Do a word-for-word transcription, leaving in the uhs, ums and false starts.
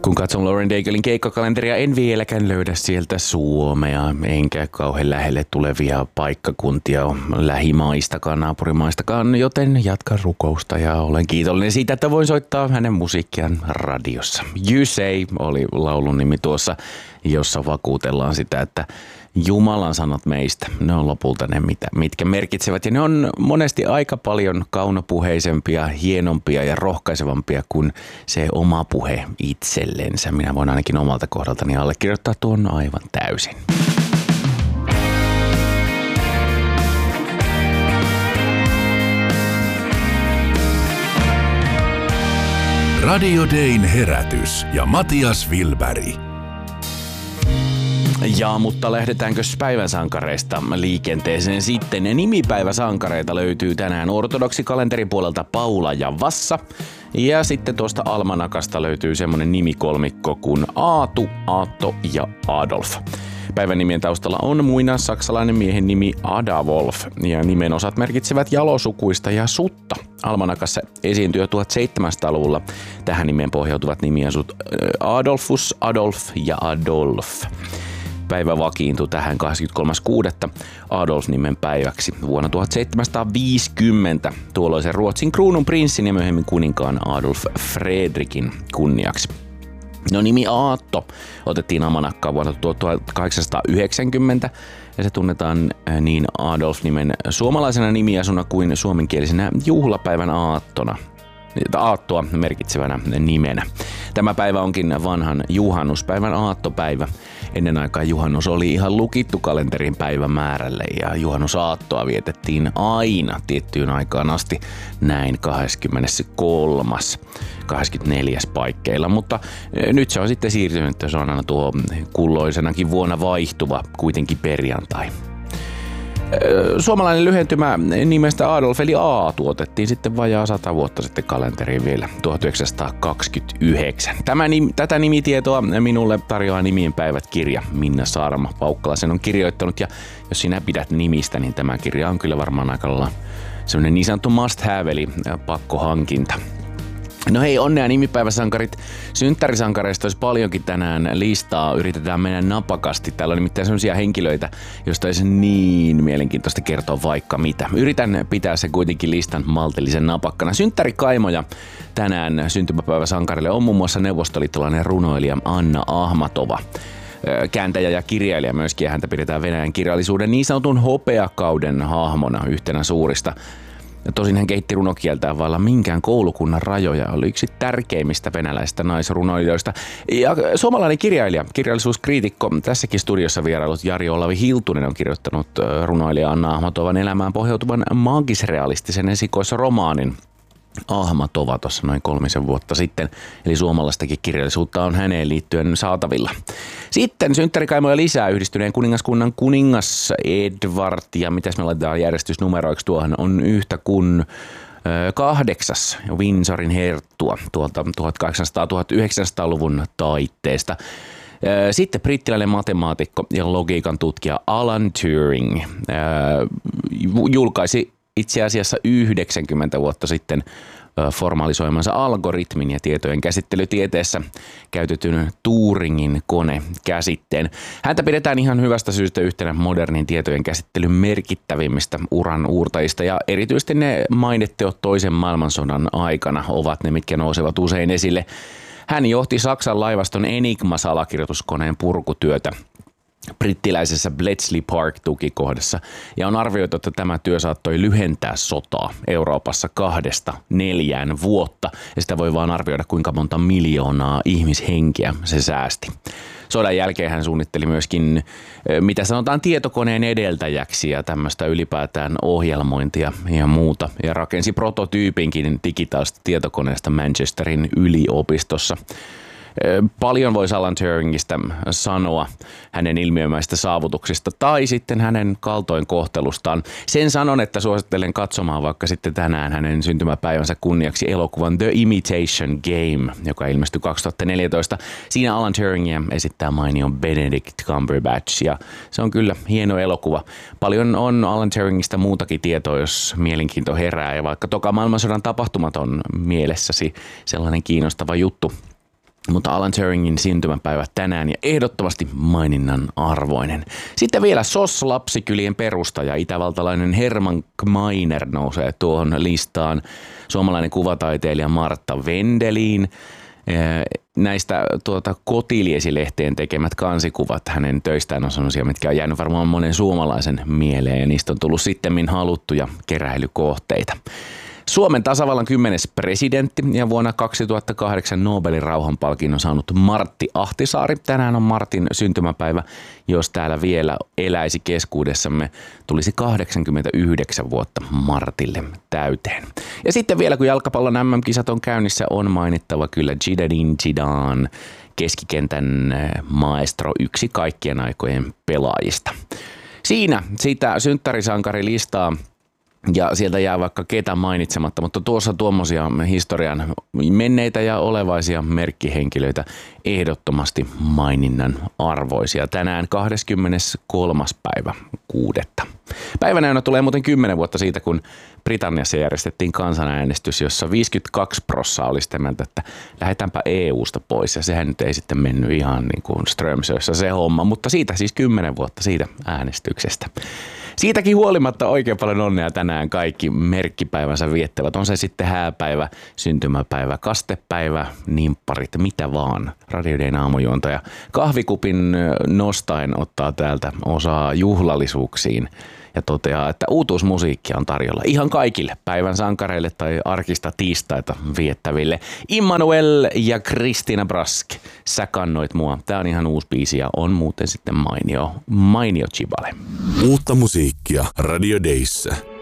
Kun katson Lauren Daiglein keikkakalenteria, en vieläkään löydä sieltä Suomea, enkä kauhean lähelle tulevia paikkakuntia lähimaistakaan, naapurimaistakaan, joten jatkan rukousta ja olen kiitollinen siitä, että voin soittaa hänen musiikkiaan radiossa. You Say oli laulun nimi tuossa, jossa vakuutellaan sitä, että Jumalan sanat meistä, ne on lopulta ne, mitä, mitkä merkitsevät. Ja ne on monesti aika paljon kaunopuheisempia, hienompia ja rohkaisevampia kuin se oma puhe itsellensä. Minä voin ainakin omalta kohdaltani allekirjoittaa tuon aivan täysin. Radio Dayn herätys ja Matias Wilberg. Ja, mutta lähdetäänkö päivän sankareista liikenteeseen sitten? Nimipäiväsankareita löytyy tänään ortodoksikalenterin puolelta Paula ja Vassa. Ja sitten tuosta almanakasta löytyy semmonen nimikolmikko kuin Aatu, Aatto ja Adolf. Päivän nimien taustalla on muinaissaksalainen miehen nimi Adawolf ja nimen osat merkitsevät jalosukuista ja sutta. Almanakassa esiintyy jo tuhatseitsemänsataaluvulla. Tähän nimeen pohjautuvat nimiasut Adolfus, Adolf ja Adolf. Päivä vakiintui tähän kahdeskymmeneskolmas kuudetta Adolf-nimen päiväksi vuonna tuhatseitsemänsataaviisikymmentä tuolloisen Ruotsin kruunun prinssin ja myöhemmin kuninkaan Adolf Fredrikin kunniaksi. No nimi Aatto otettiin almanakkaan vuonna tuhatkahdeksansataayhdeksänkymmentä ja se tunnetaan niin Adolf-nimen suomalaisena nimiasuna kuin suomenkielisenä juhlapäivän aattona. Aattoa merkitsevänä nimenä. Tämä päivä onkin vanhan juhannuspäivän aattopäivä. Ennen aikaa juhannus oli ihan lukittu kalenterin päivämäärälle ja juhannusaattoa vietettiin aina tiettyyn aikaan asti näin kahdeskymmeneskolmas kahdeskymmenesneljäs paikkeilla, mutta nyt se on sitten siirtynyt, että se on aina tuo kulloisenakin vuonna vaihtuva kuitenkin perjantai. Suomalainen lyhentymä nimestä Adolf eli Aatu otettiin sitten vajaa sata vuotta sitten kalenteriin vielä tuhatyhdeksänsataakaksikymmentäyhdeksän. Tämä, tätä nimitietoa minulle tarjoaa Nimien päivät -kirja. Minna Saarma Paukkala sen on kirjoittanut ja jos sinä pidät nimistä, niin tämä kirja on kyllä varmaan aika lailla semmoinen niin sanottu must have eli pakkohankinta. No hei, onnea nimipäiväsankarit. Synttärisankareista olisi paljonkin tänään listaa. Yritetään mennä napakasti. Täällä on nimittäin sellaisia henkilöitä, joista olisi niin mielenkiintoista kertoa vaikka mitä. Yritän pitää se kuitenkin listan maltillisen napakkana. Synttärikaimoja tänään syntymäpäiväsankarille on muun muassa neuvostoliittolainen runoilija Anna Ahmatova. Kääntäjä ja kirjailija myöskin, ja häntä pidetään Venäjän kirjallisuuden niin sanotun hopeakauden hahmona yhtenä suurista. Tosin hän kehitti runokieltään vailla minkään koulukunnan rajoja, oli yksi tärkeimmistä venäläisistä naisrunoilijoista. Ja suomalainen kirjailija, kirjallisuuskriitikko, tässäkin studiossa vierailut Jari Olavi Hiltunen on kirjoittanut runoilija Anna Ahmatovan elämään pohjautuvan maagisrealistisen esikoisromaanin Ahmatova tuossa noin kolmisen vuotta sitten, eli suomalaistakin kirjallisuutta on häneen liittyen saatavilla. Sitten synttärikaimoja lisää yhdistyneen kuningaskunnan kuningas Edward, ja mitäs me laitetaan järjestysnumeroiksi tuohon, on yhtä kuin kahdeksas Windsorin herttua tuolta tuhatkahdeksansataa-tuhatyhdeksänsataaluvun taitteesta. Sitten brittiläinen matemaatikko ja logiikan tutkija Alan Turing julkaisi itse asiassa yhdeksänkymmentä vuotta sitten formalisoimansa algoritmin ja tietojen käsittelytieteessä käytetyn Turingin konekäsitteen. Häntä pidetään ihan hyvästä syystä yhtenä modernin tietojen käsittelyn merkittävimmistä uran uurtajista ja erityisesti ne mainitteot toisen maailmansodan aikana ovat ne, mitkä nousevat usein esille. Hän johti Saksan laivaston Enigma-salakirjoituskoneen purkutyötä brittiläisessä Bletchley Park-tukikohdassa ja on arvioitu, että tämä työ saattoi lyhentää sotaa Euroopassa kahdesta neljään vuotta ja sitä voi vaan arvioida, kuinka monta miljoonaa ihmishenkiä se säästi. Sodan jälkeen hän suunnitteli myöskin, mitä sanotaan, tietokoneen edeltäjäksi ja tämmöistä ylipäätään ohjelmointia ja muuta ja rakensi prototyypinkin digitaalista tietokoneesta Manchesterin yliopistossa. Paljon voisi Alan Turingista sanoa hänen ilmiömäistä saavutuksista tai sitten hänen kaltoinkohtelustaan. Sen sanon, että suosittelen katsomaan vaikka sitten tänään hänen syntymäpäivänsä kunniaksi elokuvan The Imitation Game, joka ilmestyi kaksituhattaneljätoista. Siinä Alan Turingia esittää mainion Benedict Cumberbatch ja se on kyllä hieno elokuva. Paljon on Alan Turingista muutakin tietoa, jos mielenkiinto herää ja vaikka toka maailmansodan tapahtumat on mielessäsi sellainen kiinnostava juttu. Mutta Alan Turingin syntymäpäivä tänään ja ehdottomasti maininnan arvoinen. Sitten vielä S O S-lapsikylien perustaja, itävaltalainen Herman Gmeiner nousee tuohon listaan. Suomalainen kuvataiteilija Martta Wendelin. Näistä tuota, Kotiliesi-lehteen tekemät kansikuvat hänen töistään on sellaisia, mitkä on jäänyt varmaan monen suomalaisen mieleen ja niistä on tullut sittemmin haluttuja keräilykohteita. Suomen tasavallan kymmenes presidentti ja vuonna kaksituhattakahdeksan Nobelin rauhanpalkinnon saanut Martti Ahtisaari. Tänään on Martin syntymäpäivä. Jos täällä vielä eläisi keskuudessamme, tulisi kahdeksankymmentäyhdeksän vuotta Martille täyteen. Ja sitten vielä kun jalkapallon M M-kisat on käynnissä, on mainittava kyllä Zinedine Zidane, keskikentän maestro, yksi kaikkien aikojen pelaajista. Siinä sitä synttärisankarilistaa. Ja sieltä jää vaikka ketä mainitsematta, mutta tuossa tuommoisia historian menneitä ja olevaisia merkkihenkilöitä ehdottomasti maininnan arvoisia. Tänään kahdeskymmeneskolmas päivä kuudetta. Päivänäyönä tulee muuten kymmenen vuotta siitä, kun Britanniassa järjestettiin kansanäänestys, jossa viisikymmentäkaksi prosenttia oli sitä mieltä, että lähdetäänpä E U:sta pois. Ja sehän nyt ei sitten mennyt ihan niin kuin Strömsössä se homma, mutta siitä siis kymmenen vuotta siitä äänestyksestä. Siitäkin huolimatta oikein paljon onnea tänään kaikki merkkipäivänsä viettävät. On se sitten hääpäivä, syntymäpäivä, kastepäivä, nimpparit, mitä vaan. Radio Dayn aamujuontaja kahvikupin nostaen ottaa täältä osaa juhlallisuuksiin ja toteaa, että uutuusmusiikkia on tarjolla ihan kaikille päivän sankareille tai arkista tiistaita viettäville. Immanuel ja Kristina Brask, sä kannoit mua. Tää on ihan uusi biisi ja on muuten sitten mainio, mainio chibale. Uutta musiikkia Radio Dayssä.